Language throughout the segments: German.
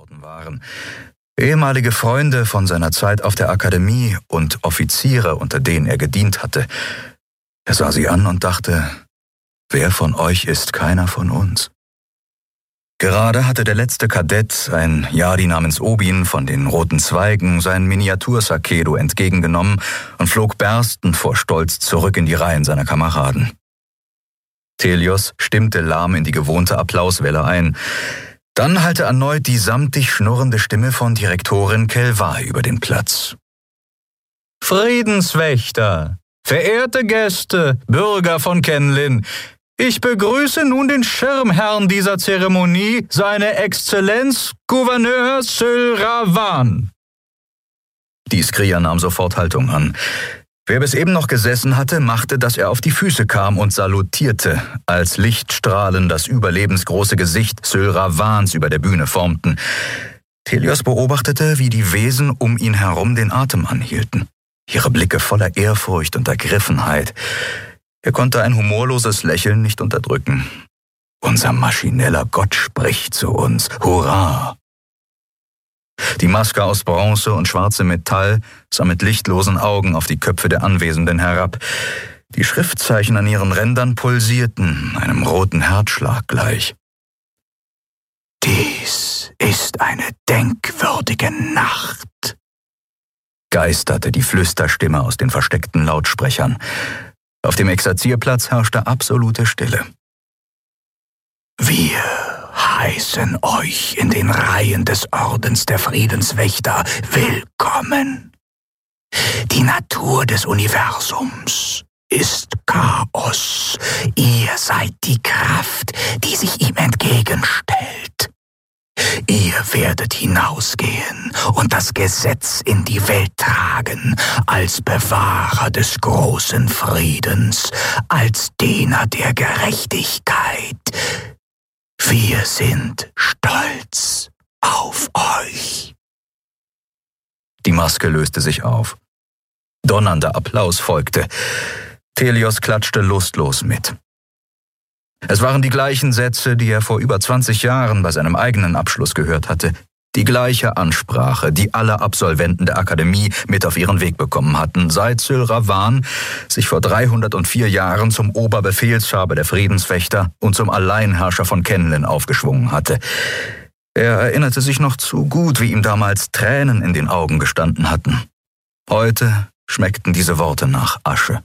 geworden waren. Ehemalige Freunde von seiner Zeit auf der Akademie und Offiziere, unter denen er gedient hatte. Er sah sie an und dachte, wer von euch ist keiner von uns? Gerade hatte der letzte Kadett, ein Yadi namens Obin, von den Roten Zweigen sein Miniatur-Sakedo entgegengenommen und flog berstend vor Stolz zurück in die Reihen seiner Kameraden. Thelios stimmte lahm in die gewohnte Applauswelle ein. Dann hallte erneut die samtig schnurrende Stimme von Direktorin Kelvai über den Platz. Friedenswächter, verehrte Gäste, Bürger von Kenlin, ich begrüße nun den Schirmherrn dieser Zeremonie, seine Exzellenz Gouverneur Syl Ravan. Die Skria nahm sofort Haltung an. Wer bis eben noch gesessen hatte, machte, dass er auf die Füße kam und salutierte, als Lichtstrahlen das überlebensgroße Gesicht Syl Ravans über der Bühne formten. Thelios beobachtete, wie die Wesen um ihn herum den Atem anhielten, ihre Blicke voller Ehrfurcht und Ergriffenheit. Er konnte ein humorloses Lächeln nicht unterdrücken. Unser maschineller Gott spricht zu uns. Hurra! Die Maske aus Bronze und schwarzem Metall sah mit lichtlosen Augen auf die Köpfe der Anwesenden herab. Die Schriftzeichen an ihren Rändern pulsierten, einem roten Herzschlag gleich. Dies ist eine denkwürdige Nacht, geisterte die Flüsterstimme aus den versteckten Lautsprechern. Auf dem Exerzierplatz herrschte absolute Stille. Wir heißen euch in den Reihen des Ordens der Friedenswächter willkommen. Die Natur des Universums ist Chaos. Ihr seid die Kraft, die sich ihm entgegenstellt. Ihr werdet hinausgehen und das Gesetz in die Welt tragen, als Bewahrer des großen Friedens, als Diener der Gerechtigkeit. Wir sind stolz auf euch. Die Maske löste sich auf. Donnernder Applaus folgte. Thelios klatschte lustlos mit. Es waren die gleichen Sätze, die er vor über 20 Jahren bei seinem eigenen Abschluss gehört hatte. Die gleiche Ansprache, die alle Absolventen der Akademie mit auf ihren Weg bekommen hatten, seit Syl Ravan sich vor 304 Jahren zum Oberbefehlshaber der Friedenswächter und zum Alleinherrscher von Kenlin aufgeschwungen hatte. Er erinnerte sich noch zu gut, wie ihm damals Tränen in den Augen gestanden hatten. Heute schmeckten diese Worte nach Asche.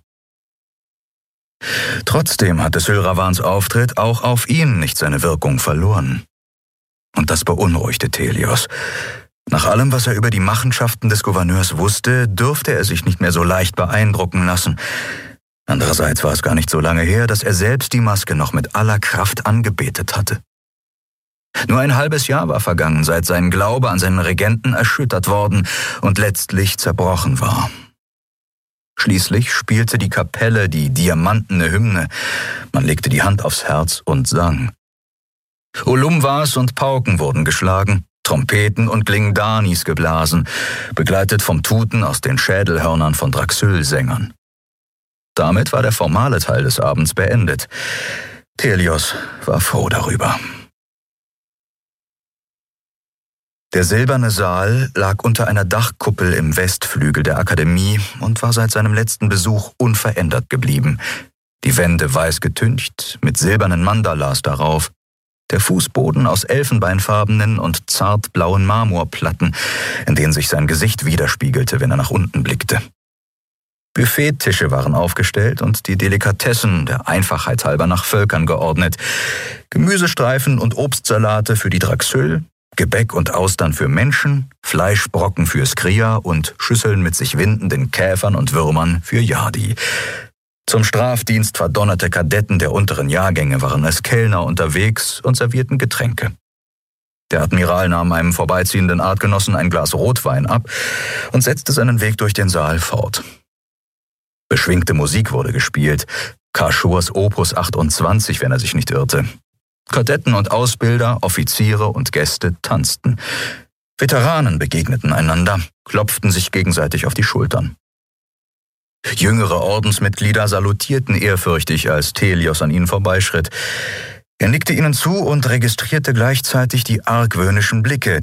Trotzdem hatte Syl Ravans Auftritt auch auf ihn nicht seine Wirkung verloren. Und das beunruhigte Thelios. Nach allem, was er über die Machenschaften des Gouverneurs wusste, durfte er sich nicht mehr so leicht beeindrucken lassen. Andererseits war es gar nicht so lange her, dass er selbst die Maske noch mit aller Kraft angebetet hatte. Nur ein halbes Jahr war vergangen, seit sein Glaube an seinen Regenten erschüttert worden und letztlich zerbrochen war. Schließlich spielte die Kapelle die diamantene Hymne. Man legte die Hand aufs Herz und sang. Ulumwas und Pauken wurden geschlagen, Trompeten und Glingdanis geblasen, begleitet vom Tuten aus den Schädelhörnern von Draxyl-Sängern. Damit war der formale Teil des Abends beendet. Thelios war froh darüber. Der silberne Saal lag unter einer Dachkuppel im Westflügel der Akademie und war seit seinem letzten Besuch unverändert geblieben. Die Wände weiß getüncht, mit silbernen Mandalas darauf, der Fußboden aus elfenbeinfarbenen und zartblauen Marmorplatten, in denen sich sein Gesicht widerspiegelte, wenn er nach unten blickte. Buffettische waren aufgestellt und die Delikatessen der Einfachheit halber nach Völkern geordnet. Gemüsestreifen und Obstsalate für die Draxyl, Gebäck und Austern für Menschen, Fleischbrocken für Skria und Schüsseln mit sich windenden Käfern und Würmern für Yadi. Zum Strafdienst verdonnerte Kadetten der unteren Jahrgänge waren als Kellner unterwegs und servierten Getränke. Der Admiral nahm einem vorbeiziehenden Artgenossen ein Glas Rotwein ab und setzte seinen Weg durch den Saal fort. Beschwingte Musik wurde gespielt, Kaschurs Opus 28, wenn er sich nicht irrte. Kadetten und Ausbilder, Offiziere und Gäste tanzten. Veteranen begegneten einander, klopften sich gegenseitig auf die Schultern. Jüngere Ordensmitglieder salutierten ehrfürchtig, als Thelios an ihnen vorbeischritt. Er nickte ihnen zu und registrierte gleichzeitig die argwöhnischen Blicke,